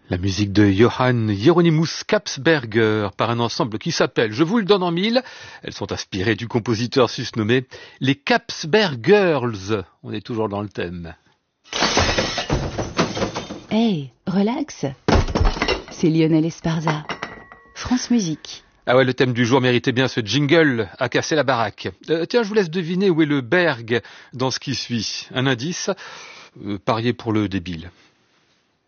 La musique de Johann Hieronymus Kapsberger par un ensemble qui s'appelle, je vous le donne en mille, elles sont inspirées du compositeur susnommé les Kapsbergirls. On est toujours dans le thème. Hey, relax. C'est Lionel Esparza. France Musique. Ah ouais, le thème du jour méritait bien ce jingle à casser la baraque. Tiens, je vous laisse deviner où est le berg dans ce qui suit. Un indice, pariez pour le débile.